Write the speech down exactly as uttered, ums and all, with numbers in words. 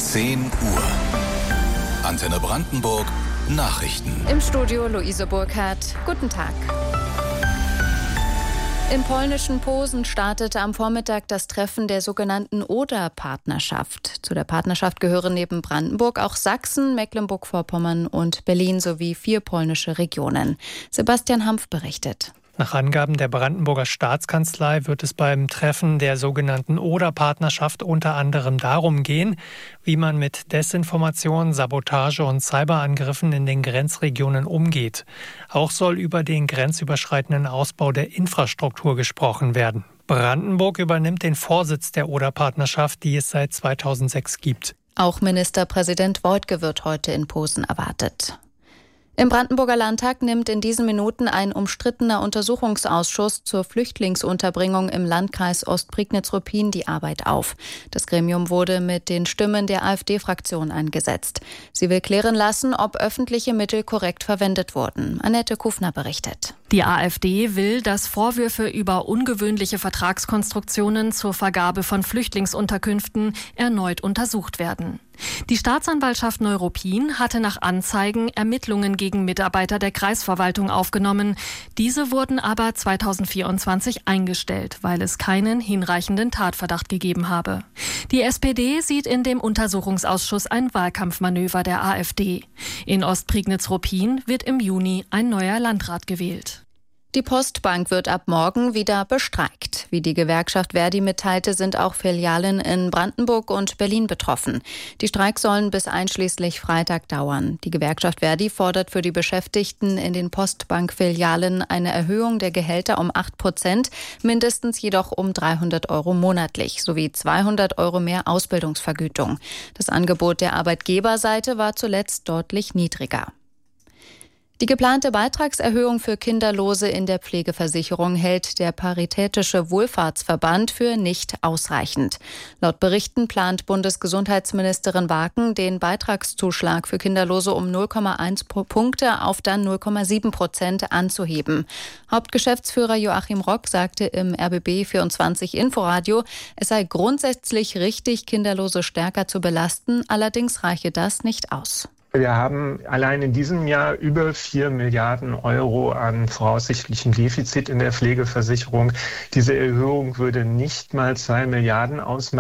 zehn Uhr. Antenne Brandenburg Nachrichten. Im Studio Luise Burkhardt. Guten Tag. Im polnischen Posen startete am Vormittag das Treffen der sogenannten Oder-Partnerschaft. Zu der Partnerschaft gehören neben Brandenburg auch Sachsen, Mecklenburg-Vorpommern und Berlin sowie vier polnische Regionen. Sebastian Hampf berichtet. Nach Angaben der Brandenburger Staatskanzlei wird es beim Treffen der sogenannten Oder-Partnerschaft unter anderem darum gehen, wie man mit Desinformation, Sabotage und Cyberangriffen in den Grenzregionen umgeht. Auch soll über den grenzüberschreitenden Ausbau der Infrastruktur gesprochen werden. Brandenburg übernimmt den Vorsitz der Oder-Partnerschaft, die es seit zweitausendsechs gibt. Auch Ministerpräsident Woidke wird heute in Posen erwartet. Im Brandenburger Landtag nimmt in diesen Minuten ein umstrittener Untersuchungsausschuss zur Flüchtlingsunterbringung im Landkreis Ostprignitz-Ruppin die Arbeit auf. Das Gremium wurde mit den Stimmen der AfD-Fraktion eingesetzt. Sie will klären lassen, ob öffentliche Mittel korrekt verwendet wurden. Annette Kufner berichtet. Die AfD will, dass Vorwürfe über ungewöhnliche Vertragskonstruktionen zur Vergabe von Flüchtlingsunterkünften erneut untersucht werden. Die Staatsanwaltschaft Neuruppin hatte nach Anzeigen Ermittlungen gegen Mitarbeiter der Kreisverwaltung aufgenommen. Diese wurden aber zweitausendvierundzwanzig eingestellt, weil es keinen hinreichenden Tatverdacht gegeben habe. Die S P D sieht in dem Untersuchungsausschuss ein Wahlkampfmanöver der AfD. In Ostprignitz-Ruppin wird im Juni ein neuer Landrat gewählt. Die Postbank wird ab morgen wieder bestreikt. Wie die Gewerkschaft Verdi mitteilte, sind auch Filialen in Brandenburg und Berlin betroffen. Die Streiks sollen bis einschließlich Freitag dauern. Die Gewerkschaft Verdi fordert für die Beschäftigten in den Postbank-Filialen eine Erhöhung der Gehälter um acht Prozent, mindestens jedoch um dreihundert Euro monatlich, sowie zweihundert Euro mehr Ausbildungsvergütung. Das Angebot der Arbeitgeberseite war zuletzt deutlich niedriger. Die geplante Beitragserhöhung für Kinderlose in der Pflegeversicherung hält der Paritätische Wohlfahrtsverband für nicht ausreichend. Laut Berichten plant Bundesgesundheitsministerin Waken, den Beitragszuschlag für Kinderlose um null Komma eins Punkte auf dann null Komma sieben Prozent anzuheben. Hauptgeschäftsführer Joachim Rock sagte im R B B vierundzwanzig Inforadio, es sei grundsätzlich richtig, Kinderlose stärker zu belasten, allerdings reiche das nicht aus. Wir haben allein in diesem Jahr über vier Milliarden Euro an voraussichtlichem Defizit in der Pflegeversicherung. Diese Erhöhung würde nicht mal zwei Milliarden ausmachen.